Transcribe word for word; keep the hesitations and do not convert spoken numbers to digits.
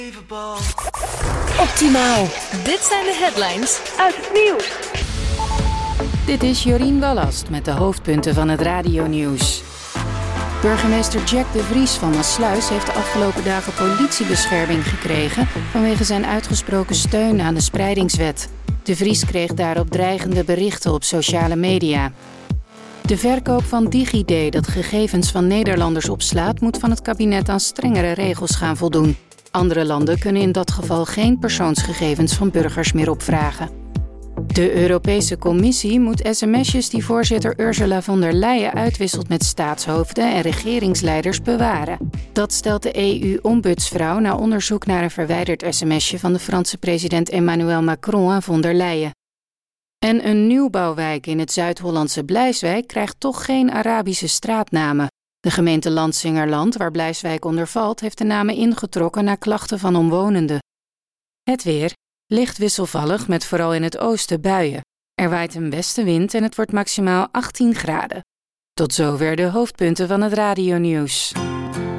Optimaal. Dit zijn de headlines uit het nieuws. Dit is Jorien Ballast met de hoofdpunten van het radionieuws. Burgemeester Jack de Vries van Maassluis heeft de afgelopen dagen politiebescherming gekregen vanwege zijn uitgesproken steun aan de spreidingswet. De Vries kreeg daarop dreigende berichten op sociale media. De verkoop van DigiD, dat gegevens van Nederlanders opslaat, moet van het kabinet aan strengere regels gaan voldoen. Andere landen kunnen in dat geval geen persoonsgegevens van burgers meer opvragen. De Europese Commissie moet sms'jes die voorzitter Ursula von der Leyen uitwisselt met staatshoofden en regeringsleiders bewaren. Dat stelt de E U-ombudsvrouw na onderzoek naar een verwijderd sms'je van de Franse president Emmanuel Macron aan von der Leyen. En een nieuwbouwwijk in het Zuid-Hollandse Blijswijk krijgt toch geen Arabische straatnamen. De gemeente Lansingerland, waar Blijswijk onder valt, heeft de namen ingetrokken na klachten van omwonenden. Het weer. Licht wisselvallig met vooral in het oosten buien. Er waait een westenwind en het wordt maximaal achttien graden. Tot zover de hoofdpunten van het radionieuws.